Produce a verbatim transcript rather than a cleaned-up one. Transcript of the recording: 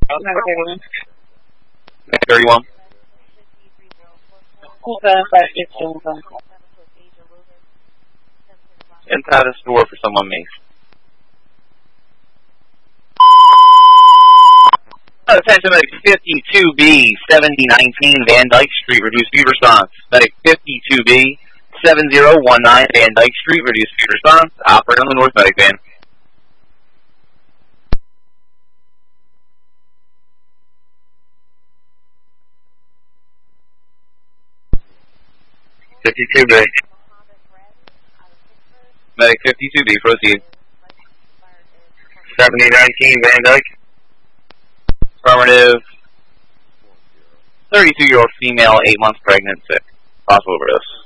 thirty-one. Inside the store for someone me. Attention, Medic fifty-two B, seventy nineteen Van Dyke Street, reduced speed response. Medic fifty-two B, seventy nineteen Van Dyke Street, reduced speed response. Operate on the North Medic van. fifty-two B. Medic fifty-two B, proceed. seventy nineteen Van Dyke. Affirmative. thirty-two-year-old female, eight months pregnant, sick. Possible overdose.